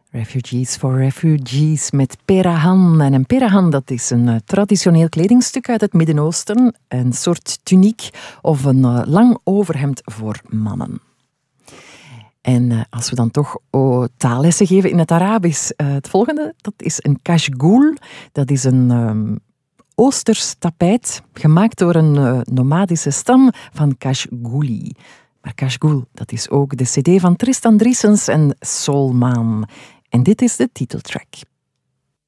Refugees for Refugees met perahan. En een perahan, dat is een traditioneel kledingstuk uit het Midden-Oosten. Een soort tuniek of een lang overhemd voor mannen. En als we dan toch taallessen geven in het Arabisch. Het volgende, dat is een kashgoul. Dat is een Oosters tapijt, gemaakt door een nomadische stam van Kashgouli. Maar Kashgoul, dat is ook de cd van Tristan Driessens en Soulman. En dit is de titeltrack.